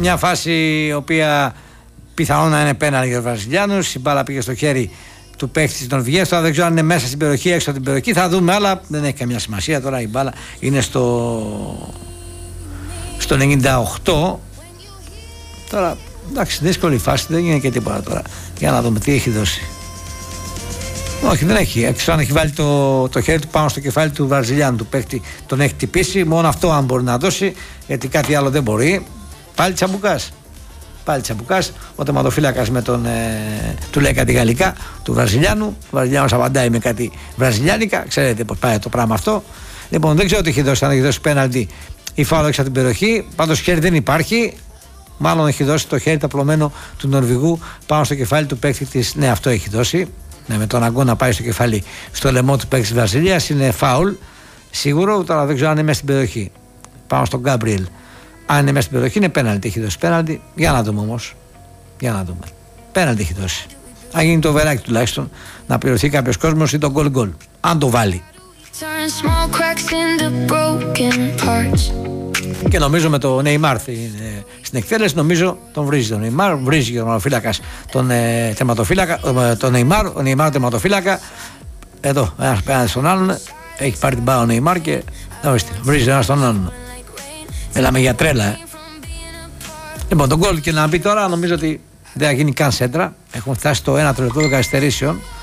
Μια φάση η οποία πιθανόν να είναι πέναλτι για τους Βραζιλιάνους. Η μπάλα πήγε στο χέρι του παίκτη της Νορβηγίας. Τώρα δεν ξέρω αν είναι μέσα στην περιοχή ή έξω από την περιοχή. Θα δούμε, αλλά δεν έχει καμιά σημασία. Τώρα η μπάλα είναι στο 98. Τώρα εντάξει, δύσκολη φάση, δεν γίνεται και τίποτα τώρα. Για να δούμε τι έχει δώσει. Όχι, δεν έχει. Έξω αν έχει βάλει το χέρι του πάνω στο κεφάλι του Βραζιλιάνου του παίκτη, τον έχει χτυπήσει. Μόνο αυτό αν μπορεί να δώσει, γιατί κάτι άλλο δεν μπορεί. Πάλι τσαμπουκάς. Ο τερματοφύλακας με τον. Του λέει κάτι γαλλικά του Βραζιλιάνου. Ο Βραζιλιάνος απαντάει με κάτι βραζιλιάνικα. Ξέρετε πώς πάει το πράγμα αυτό. Λοιπόν, δεν ξέρω τι έχει δώσει. Αν έχει δώσει πέναλτι ή φάουλ έξω από την περιοχή. Πάντως χέρι δεν υπάρχει. Μάλλον έχει δώσει το χέρι ταπλωμένο του Νορβηγού πάνω στο κεφάλι του παίκτη της. Ναι, αυτό έχει δώσει. Ναι, με τον αγκό να πάει στο κεφάλι στο λαιμό του παίκτη της Βραζιλίας. Είναι φάουλ. Σίγουρο. Τώρα δεν ξέρω αν είναι μέσα στην περιοχή. Πάνω στον Γκάμπριελ. Αν είναι μέσα στην περιοχή είναι πέναλτι. Έχει δώσει πέναλτι. Για να δούμε όμως. Για να δούμε. Πέναλτι έχει δώσει. Αν γίνει το βεράκι τουλάχιστον να πληρωθεί κάποιος κόσμος ή το γκολ. Αν το βάλει. Και νομίζω με το Neymar στην εκτέλεση, νομίζω τον βρίζει τον Neymar. Βρίζει και ο τερματοφύλακας τον τερματοφύλακα. Τον Neymar, ο Neymar τερματοφύλακα. Εδώ, ένας πέναντι στον άλλον. Έχει πάρει την μπάλα ο Neymar και βρίζει ένας τον άλλον. Έλαμε για τρέλα. Λοιπόν, τον γκολ και να μπει τώρα, νομίζω ότι δεν θα γίνει καν σέντρα. Έχουμε φτάσει στο 1 λεπτό των καθυστερήσεων.